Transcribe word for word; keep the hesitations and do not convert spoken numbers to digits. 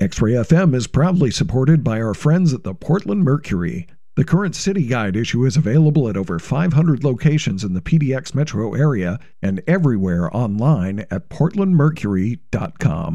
X-Ray F M is proudly supported by our friends at the Portland Mercury. The current City Guide issue is available at over five hundred locations in the P D X metro area and everywhere online at portland mercury dot com.